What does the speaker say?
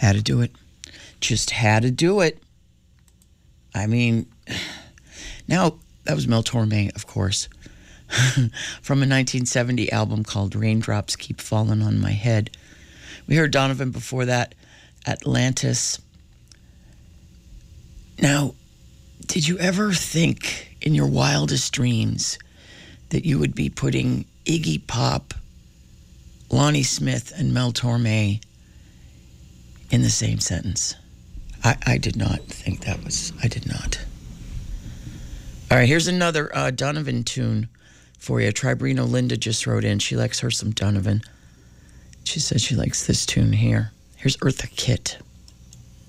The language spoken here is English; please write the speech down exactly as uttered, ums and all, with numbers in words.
Had to do it. Just had to do it. I mean, now, that was Mel Torme, of course, from a nineteen seventy album called Raindrops Keep Falling on My Head. We heard Donovan before that, Atlantis. Now, did you ever think in your wildest dreams that you would be putting Iggy Pop, Lonnie Smith, and Mel Torme in the same sentence? I, I did not think that was, I did not. All right, here's another uh, Donovan tune for you. Tribrino Linda just wrote in. She likes her some Donovan. She said she likes this tune here. Here's Eartha Kitt.